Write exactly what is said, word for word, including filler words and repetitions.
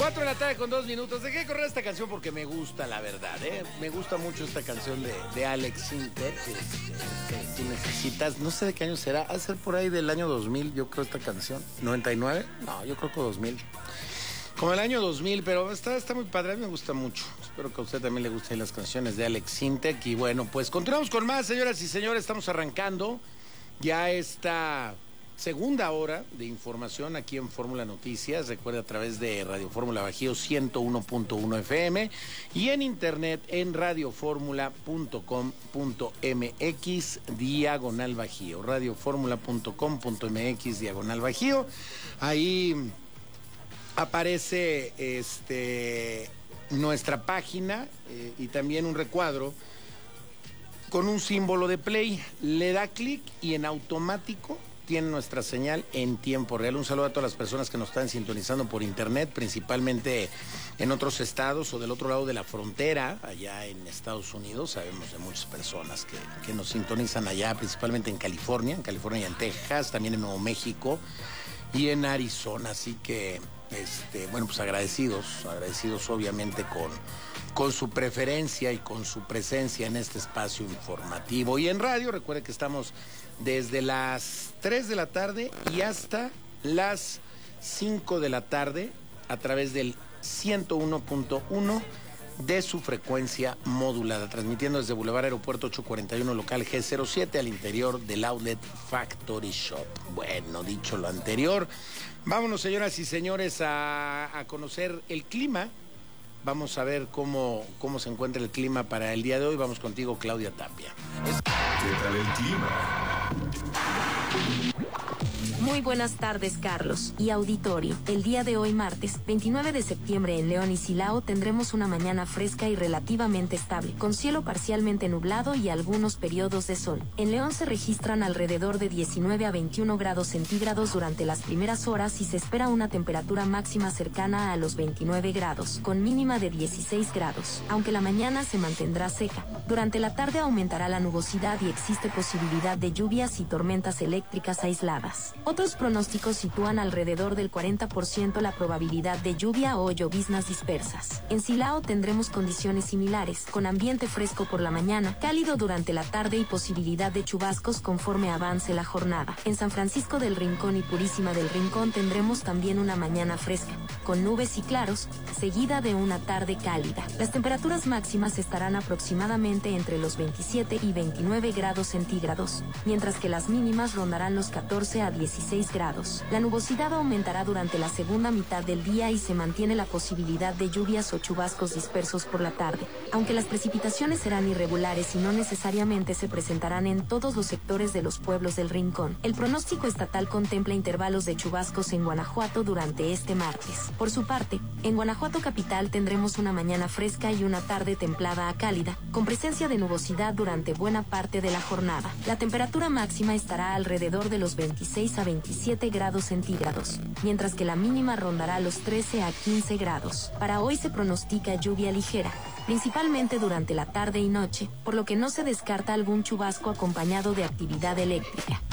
Cuatro de la tarde con dos minutos. Dejé correr esta canción porque me gusta, la verdad, ¿eh? Me gusta mucho esta canción de, de Alex Sintek. Que, que, que necesitas, no sé de qué año será. Ha de ser por ahí del año dos mil, yo creo, esta canción. ¿noventa y nueve? No, yo creo que dos mil. Como el año dos mil, pero está, está muy padre, a mí me gusta mucho. Espero que a usted también le gusten las canciones de Alex Sintek. Y bueno, pues continuamos con más, señoras y señores. Estamos arrancando ya esta segunda hora de información aquí en Fórmula Noticias. Recuerde, a través de Radio Fórmula Bajío ciento uno punto uno F M y en internet en radioformula punto com punto m x diagonal Bajío. radioformula punto com punto m x diagonal Bajío. Ahí aparece este nuestra página eh, y también un recuadro con un símbolo de play. Le da clic y en automático tiene nuestra señal en tiempo real. Un saludo a todas las personas que nos están sintonizando por internet, principalmente en otros estados o del otro lado de la frontera, allá en Estados Unidos. Sabemos de muchas personas que, que nos sintonizan allá, principalmente en California, en California y en Texas, también en Nuevo México y en Arizona. Así que, este, bueno, pues agradecidos, agradecidos obviamente con, con su preferencia y con su presencia en este espacio informativo. Y en radio, recuerde que estamos desde las tres de la tarde y hasta las cinco de la tarde a través del ciento uno punto uno de su frecuencia modulada, transmitiendo desde Boulevard Aeropuerto ochocientos cuarenta y uno, local G cero siete, al interior del Outlet Factory Shop. Bueno, dicho lo anterior, vámonos, señoras y señores, a, a conocer el clima. Vamos a ver cómo, cómo se encuentra el clima para el día de hoy. Vamos contigo, Claudia Tapia. ¿Qué tal el clima? Muy buenas tardes, Carlos y auditorio. El día de hoy, martes veintinueve de septiembre, en León y Silao tendremos una mañana fresca y relativamente estable, con cielo parcialmente nublado y algunos periodos de sol. En León se registran alrededor de diecinueve a veintiuno grados centígrados durante las primeras horas y se espera una temperatura máxima cercana a los veintinueve grados, con mínima de dieciséis grados, aunque la mañana se mantendrá seca. Durante la tarde aumentará la nubosidad y existe posibilidad de lluvias y tormentas eléctricas aisladas. Otros pronósticos sitúan alrededor del cuarenta por ciento la probabilidad de lluvia o lloviznas dispersas. En Silao tendremos condiciones similares, con ambiente fresco por la mañana, cálido durante la tarde y posibilidad de chubascos conforme avance la jornada. En San Francisco del Rincón y Purísima del Rincón tendremos también una mañana fresca, con nubes y claros, seguida de una tarde cálida. Las temperaturas máximas estarán aproximadamente entre los veintisiete y veintinueve grados centígrados, mientras que las mínimas rondarán los catorce a dieciséis grados. La nubosidad aumentará durante la segunda mitad del día y se mantiene la posibilidad de lluvias o chubascos dispersos por la tarde, aunque las precipitaciones serán irregulares y no necesariamente se presentarán en todos los sectores de los pueblos del Rincón. El pronóstico estatal contempla intervalos de chubascos en Guanajuato durante este martes. Por su parte, en Guanajuato capital tendremos una mañana fresca y una tarde templada a cálida, con presencia de nubosidad durante buena parte de la jornada. La temperatura máxima estará alrededor de los veintiséis a veintisiete grados centígrados, mientras que la mínima rondará los trece a quince grados. Para hoy se pronostica lluvia ligera, principalmente durante la tarde y noche, por lo que no se descarta algún chubasco acompañado de actividad eléctrica.